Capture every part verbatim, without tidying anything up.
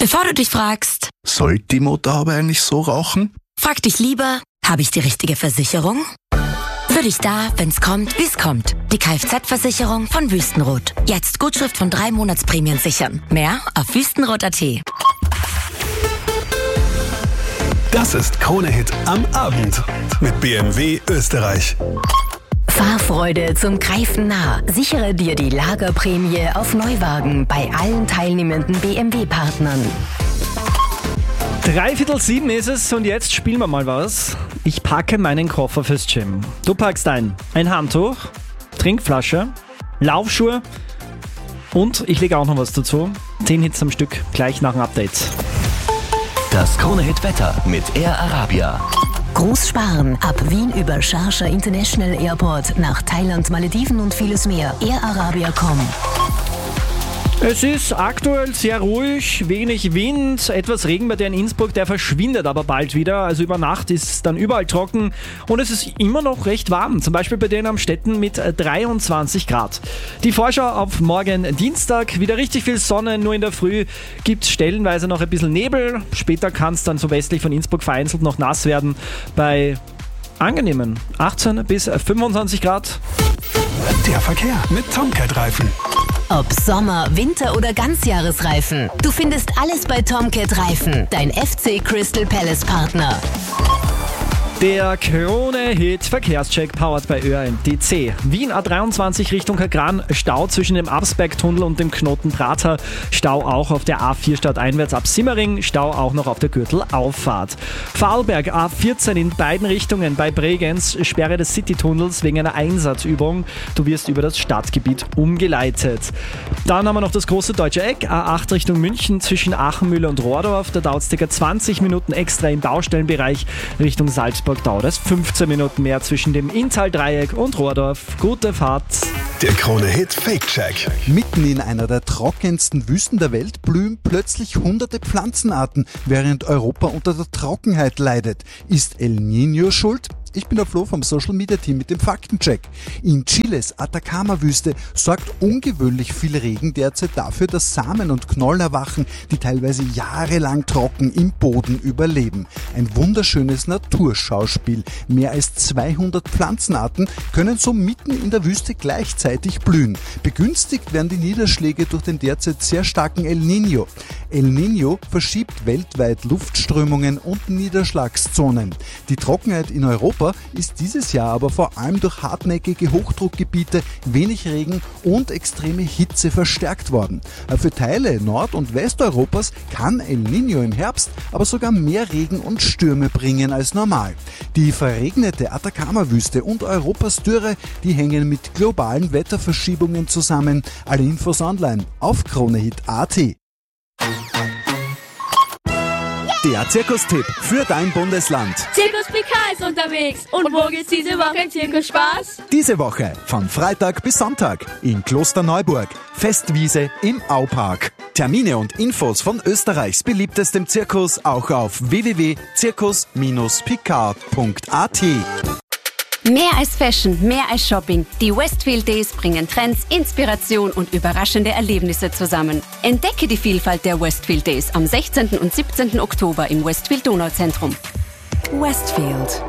Bevor du dich fragst, sollte die Motorhaube eigentlich so rauchen? frag dich lieber, habe ich die richtige Versicherung? Für dich da, wenn's kommt, wie's kommt. Die Kfz-Versicherung von Wüstenrot. Jetzt Gutschrift von drei Monatsprämien sichern. Mehr auf wüstenrot punkt at. Das ist Krone-Hit am Abend mit B M W Österreich. Fahrfreude zum Greifen nah. Sichere dir die Lagerprämie auf Neuwagen bei allen teilnehmenden B M W-Partnern. Dreiviertel sieben ist es und jetzt spielen wir mal was. Ich packe meinen Koffer fürs Gym. Du packst ein, ein Handtuch, Trinkflasche, Laufschuhe und ich lege auch noch was dazu. Zehn Hits am Stück, gleich nach dem Update. Das Krone-Hit-Wetter mit Air Arabia. Groß sparen. Ab Wien über Sharjah International Airport nach Thailand, Malediven und vieles mehr. air arabia punkt com. Es ist aktuell sehr ruhig, wenig Wind, etwas Regen bei dir in Innsbruck, der verschwindet aber bald wieder. Also über Nacht ist es dann überall trocken und es ist immer noch recht warm. Zum Beispiel bei dir in Amstetten mit dreiundzwanzig Grad. Die Vorschau auf morgen Dienstag, wieder richtig viel Sonne, nur in der Früh gibt es stellenweise noch ein bisschen Nebel. Später kann es dann so westlich von Innsbruck vereinzelt noch nass werden bei angenehmen achtzehn bis fünfundzwanzig Grad. Der Verkehr mit Tomcat-Reifen. Ob Sommer, Winter oder Ganzjahresreifen. Du findest alles bei Tomcat Reifen, dein F C Crystal Palace Partner. Der Krone-Hit Verkehrscheck powered bei Ö R M T C. Wien A dreiundzwanzig Richtung Kagran, Stau zwischen dem Absbergtunnel und dem Knoten Prater. Stau auch auf der A vier stadteinwärts ab Simmering. Stau auch noch auf der Gürtelauffahrt. Vorarlberg A vierzehn in beiden Richtungen bei Bregenz. Sperre des Citytunnels wegen einer Einsatzübung. Du wirst über das Stadtgebiet umgeleitet. Dann haben wir noch das große deutsche Eck. A acht Richtung München zwischen Achenmühle und Rohrdorf. Da dauert es ca. zwanzig Minuten extra im Baustellenbereich. Richtung Salzburg dauert es fünfzehn Minuten mehr zwischen dem Inntal-Dreieck und Rohrdorf. Gute Fahrt. Der Krone-Hit Fake-Check. Mitten in einer der trockensten Wüsten der Welt blühen plötzlich hunderte Pflanzenarten, während Europa unter der Trockenheit leidet. Ist El Niño schuld? Ich bin der Flo vom Social Media Team mit dem Faktencheck. In Chiles Atacama-Wüste sorgt ungewöhnlich viel Regen derzeit dafür, dass Samen und Knollen erwachen, die teilweise jahrelang trocken im Boden überleben. Ein wunderschönes Naturschauspiel. Mehr als zweihundert Pflanzenarten können so mitten in der Wüste gleichzeitig blühen. Begünstigt werden die Niederschläge durch den derzeit sehr starken El Niño. El Niño verschiebt weltweit Luftströmungen und Niederschlagszonen. Die Trockenheit in Europa ist dieses Jahr aber vor allem durch hartnäckige Hochdruckgebiete, wenig Regen und extreme Hitze verstärkt worden. Für Teile Nord- und Westeuropas kann El Niño im Herbst aber sogar mehr Regen und Stürme bringen als normal. Die verregnete Atacama-Wüste und Europas Dürre, die hängen mit globalen Wetterverschiebungen zusammen. Alle Infos online auf Kronehit punkt at. Der Zirkustipp für dein Bundesland. Zirkus P K ist unterwegs. Und wo geht's diese Woche in Zirkusspaß? Diese Woche von Freitag bis Sonntag in Klosterneuburg. Festwiese im Aupark. Termine und Infos von Österreichs beliebtestem Zirkus auch auf w w w punkt zirkus Bindestrich p k punkt a t. Mehr als Fashion, mehr als Shopping. Die Westfield Days bringen Trends, Inspiration und überraschende Erlebnisse zusammen. Entdecke die Vielfalt der Westfield Days am sechzehnten und siebzehnten Oktober im Westfield Donauzentrum. Westfield.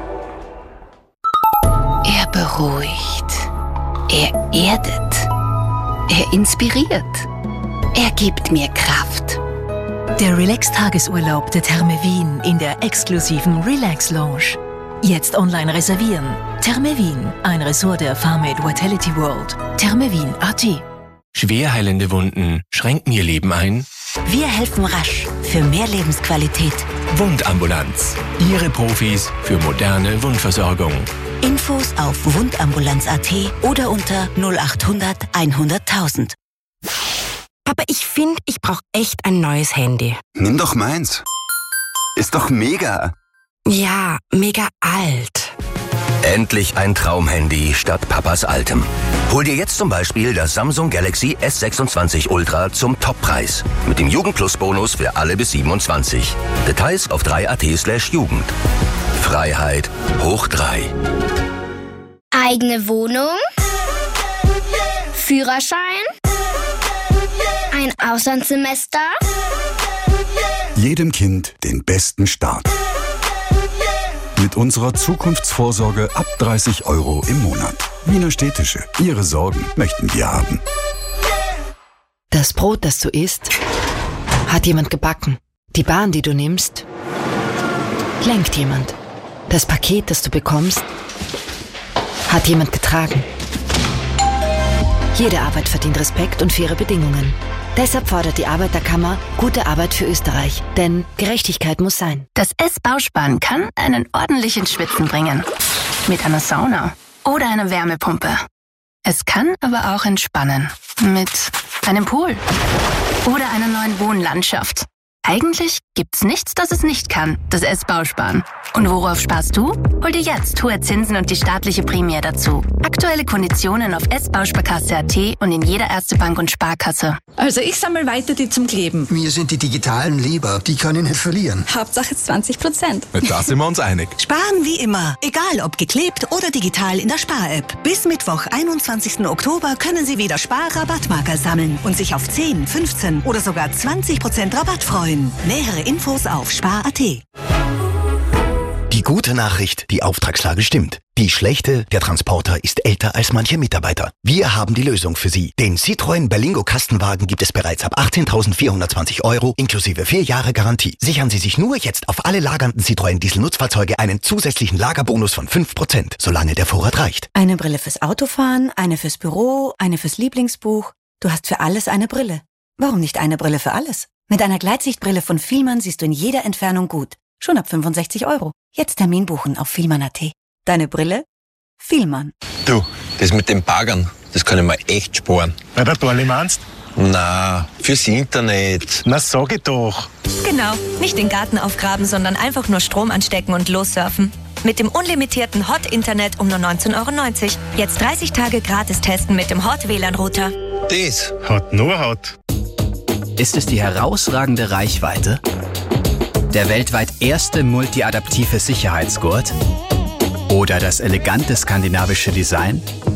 Er beruhigt. Er erdet. Er inspiriert. Er gibt mir Kraft. Der Relax-Tagesurlaub der Therme Wien in der exklusiven Relax Lounge. Jetzt online reservieren. Therme Wien, ein Ressort der Farmate Vitality World. Therme Wien punkt at. Schwer heilende Wunden schränken ihr Leben ein? Wir helfen rasch für mehr Lebensqualität. Wundambulanz. Ihre Profis für moderne Wundversorgung. Infos auf wundambulanz punkt at oder unter null achthundert hunderttausend. Aber ich finde, ich brauche echt ein neues Handy. Nimm doch meins. Ist doch mega. Ja, mega alt. Endlich ein Traumhandy statt Papas altem. Hol dir jetzt zum Beispiel das Samsung Galaxy S sechsundzwanzig Ultra zum Toppreis. Mit dem Jugendplus-Bonus für alle bis siebenundzwanzig. Details auf drei punkt at slash Jugend. Freiheit hoch drei. Eigene Wohnung? Führerschein? Ein Auslandssemester? Jedem Kind den besten Start. Mit unserer Zukunftsvorsorge ab dreißig Euro im Monat. Wiener Städtische. Ihre Sorgen möchten wir haben. Das Brot, das du isst, hat jemand gebacken. Die Bahn, die du nimmst, lenkt jemand. Das Paket, das du bekommst, hat jemand getragen. Jede Arbeit verdient Respekt und faire Bedingungen. Deshalb fordert die Arbeiterkammer gute Arbeit für Österreich. Denn Gerechtigkeit muss sein. Das S-Bausparen kann einen ordentlichen Schwitzen bringen. Mit einer Sauna oder einer Wärmepumpe. Es kann aber auch entspannen. Mit einem Pool oder einer neuen Wohnlandschaft. Eigentlich gibt's nichts, das es nicht kann, das S-Bausparen. Und worauf sparst du? Hol dir jetzt hohe Zinsen und die staatliche Prämie dazu. Aktuelle Konditionen auf s bausparkasse punkt a t und in jeder Erste Bank und Sparkasse. Also ich sammle weiter die zum Kleben. Mir sind die digitalen lieber, die kann ich nicht verlieren. Hauptsache zwanzig Prozent. Da sind wir uns einig. Sparen wie immer, egal ob geklebt oder digital in der Spar-App. Bis Mittwoch, einundzwanzigsten Oktober können Sie wieder Spar-Rabattmarker sammeln und sich auf zehn, fünfzehn oder sogar zwanzig Prozent Rabatt freuen. Nähere Infos auf spar punkt a t. Die gute Nachricht, die Auftragslage stimmt. Die schlechte, der Transporter ist älter als manche Mitarbeiter. Wir haben die Lösung für Sie. Den Citroën Berlingo Kastenwagen gibt es bereits ab achtzehntausendvierhundertzwanzig Euro inklusive vier Jahre Garantie. Sichern Sie sich nur jetzt auf alle lagernden Citroën Diesel-Nutzfahrzeuge einen zusätzlichen Lagerbonus von fünf Prozent, solange der Vorrat reicht. Eine Brille fürs Autofahren, eine fürs Büro, eine fürs Lieblingsbuch. Du hast für alles eine Brille. Warum nicht eine Brille für alles? Mit einer Gleitsichtbrille von Fielmann siehst du in jeder Entfernung gut. Schon ab fünfundsechzig Euro. Jetzt Termin buchen auf fielmann punkt a t. Deine Brille? Fielmann. Du, das mit den Baggern, das kann ich mir echt sparen. Bei der Dorli meinst? Na, fürs Internet. Na, sag ich doch. Genau, nicht den Garten aufgraben, sondern einfach nur Strom anstecken und lossurfen. Mit dem unlimitierten Hot-Internet um nur neunzehn Euro neunzig. Jetzt dreißig Tage gratis testen mit dem Hot-W L A N-Router. Das hat nur Hot. Ist es die herausragende Reichweite? Der weltweit erste multiadaptive Sicherheitsgurt? Oder das elegante skandinavische Design?